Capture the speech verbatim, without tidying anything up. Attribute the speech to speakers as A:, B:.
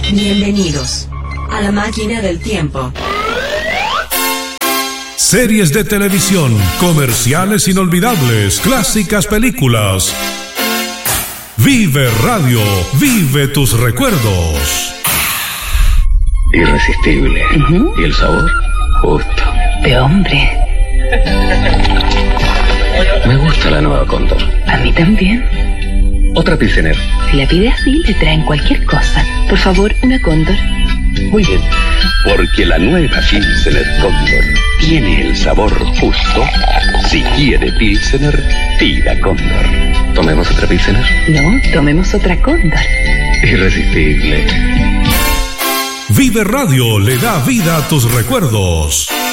A: Bienvenidos a la máquina del tiempo.
B: Series de televisión, comerciales inolvidables, clásicas películas. Vive Radio, vive tus recuerdos.
C: Irresistible. Uh-huh. ¿Y el sabor? Justo.
D: De hombre.
C: Me gusta la nueva Cóndor.
D: A mí también.
C: Otra Pilsener.
D: Si la pide así, le traen cualquier cosa. Por favor, una Cóndor.
C: Muy bien. Porque la nueva Pilsener Cóndor tiene el sabor justo. Si quiere Pilsener, pida Cóndor. ¿Tomemos otra Pilsener?
D: No, tomemos otra Cóndor.
C: Irresistible.
B: Vive Radio le da vida a tus recuerdos.